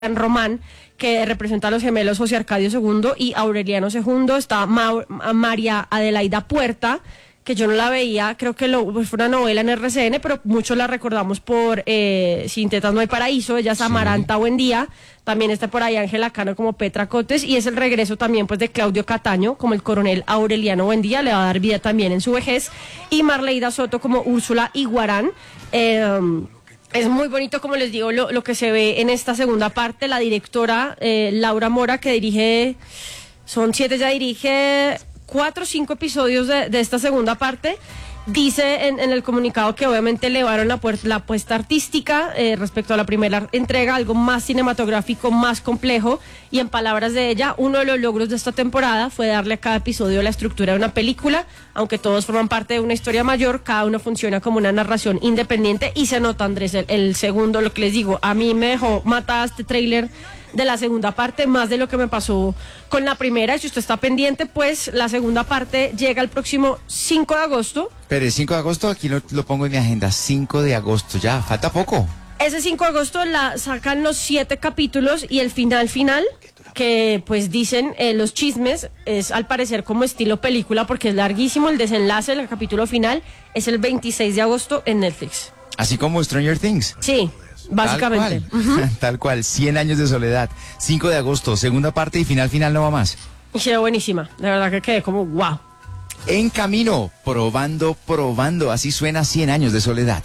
Román, que representa a los gemelos José Arcadio II y Aureliano II. Está María Adelaida Puerta, que yo no la veía, creo que fue una novela en RCN, pero muchos la recordamos por Sin tetas no hay paraíso. Ella es Amaranta Buendía. También está por ahí Ángela Cano como Petra Cotes, y es el regreso también pues de Claudio Cataño como el coronel Aureliano Buendía, le va a dar vida también en su vejez, y Marleida Soto como Úrsula Iguarán. Es muy bonito, como les digo, lo que se ve en esta segunda parte. La directora Laura Mora, que dirige, son 7, ya dirige 4 o 5 episodios de esta segunda parte. Dice en el comunicado que obviamente elevaron la apuesta artística respecto a la primera entrega, algo más cinematográfico, más complejo, y en palabras de ella, uno de los logros de esta temporada fue darle a cada episodio la estructura de una película. Aunque todos forman parte de una historia mayor, cada uno funciona como una narración independiente, y se nota, Andrés, el segundo, lo que les digo, a mí me dejó matada este tráiler de la segunda parte, más de lo que me pasó con la primera. Y si usted está pendiente, pues la segunda parte llega el próximo 5 de agosto. Pero el 5 de agosto, aquí lo pongo en mi agenda, 5 de agosto, ya, falta poco. Ese 5 de agosto sacan los 7 capítulos, y el final, que pues dicen los chismes, es al parecer como estilo película, porque es larguísimo. El desenlace del capítulo final es el 26 de agosto en Netflix. Así como Stranger Things. Sí, básicamente. Tal cual, tal cual, 100 años de soledad, 5 de agosto, segunda parte, y final no va más. Y se ve buenísima, de verdad que quedé como wow. En camino, probando, así suena 100 años de soledad.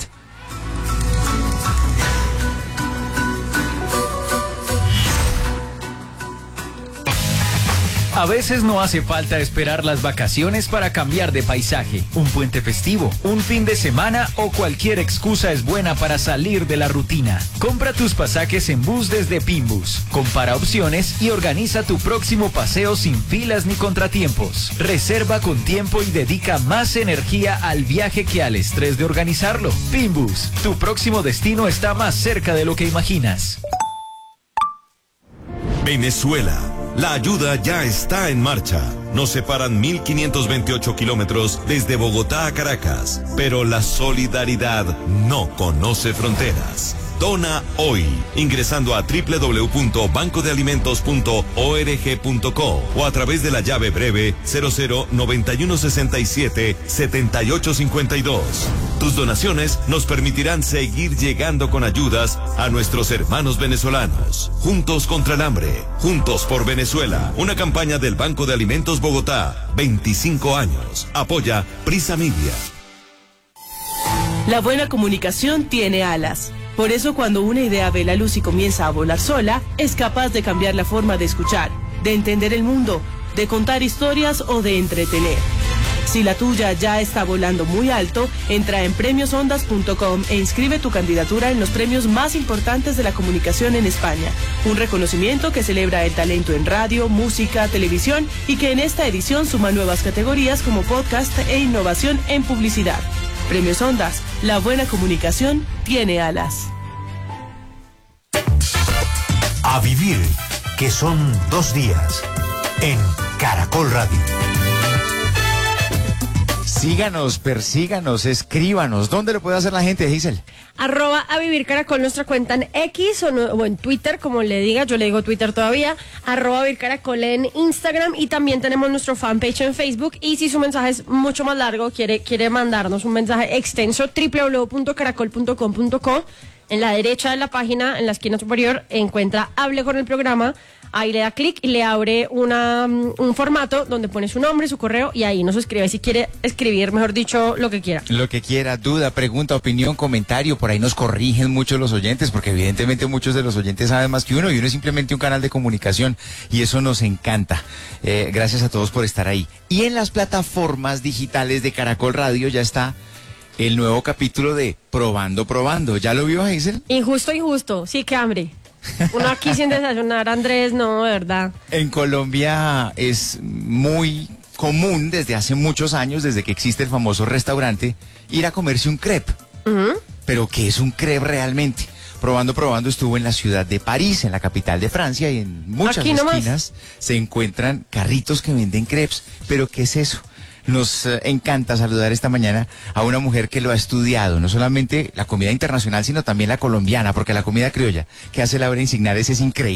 A veces no hace falta esperar las vacaciones para cambiar de paisaje. Un puente festivo, un fin de semana o cualquier excusa es buena para salir de la rutina. Compra tus pasajes en bus desde Pinbus. Compara opciones y organiza tu próximo paseo sin filas ni contratiempos. Reserva con tiempo y dedica más energía al viaje que al estrés de organizarlo. Pinbus, tu próximo destino está más cerca de lo que imaginas. Venezuela. La ayuda ya está en marcha. Nos separan 1.528 kilómetros desde Bogotá a Caracas, pero la solidaridad no conoce fronteras. Dona hoy, ingresando a www.bancodealimentos.org.co o a través de la llave breve 0091677852. Tus donaciones nos permitirán seguir llegando con ayudas a nuestros hermanos venezolanos. Juntos contra el hambre, juntos por Venezuela. Una campaña del Banco de Alimentos Bogotá, 25 años. Apoya Prisa Media. La buena comunicación tiene alas. Por eso, cuando una idea ve la luz y comienza a volar sola, es capaz de cambiar la forma de escuchar, de entender el mundo, de contar historias o de entretener. Si la tuya ya está volando muy alto, entra en premiosondas.com e inscribe tu candidatura en los premios más importantes de la comunicación en España. Un reconocimiento que celebra el talento en radio, música, televisión, y que en esta edición suma nuevas categorías como podcast e innovación en publicidad. Premios Ondas, la buena comunicación tiene alas. A vivir, que son 2 días, en Caracol Radio. Síganos, persíganos, escríbanos. ¿Dónde lo puede hacer la gente, Giselle? @avivircaracol, nuestra cuenta en X o en Twitter, como le diga, yo le digo Twitter todavía, @avivircaracol en Instagram, y también tenemos nuestro fanpage en Facebook. Y si su mensaje es mucho más largo, quiere mandarnos un mensaje extenso, www.caracol.com.co. En la derecha de la página, en la esquina superior, encuentra Hable con el programa. Ahí le da clic y le abre un formato donde pone su nombre, su correo, y ahí nos escribe si quiere escribir, mejor dicho, lo que quiera. Lo que quiera, duda, pregunta, opinión, comentario. Por ahí nos corrigen mucho los oyentes, porque evidentemente muchos de los oyentes saben más que uno, y uno es simplemente un canal de comunicación, y eso nos encanta. Gracias a todos por estar ahí. Y en las plataformas digitales de Caracol Radio ya está el nuevo capítulo de Probando. ¿Ya lo vio, Hazel? Injusto. Sí, qué hambre. Uno aquí sin desayunar, Andrés, no, de verdad. En Colombia es muy común desde hace muchos años, desde que existe el famoso restaurante, ir a comerse un crepe. Pero ¿qué es un crepe realmente? Probando estuvo en la ciudad de París, en la capital de Francia, y en muchas esquinas se encuentran carritos que venden crepes. ¿Pero qué es eso? Nos encanta saludar esta mañana a una mujer que lo ha estudiado, no solamente la comida internacional, sino también la colombiana, porque la comida criolla que hace Laura Insignares es increíble.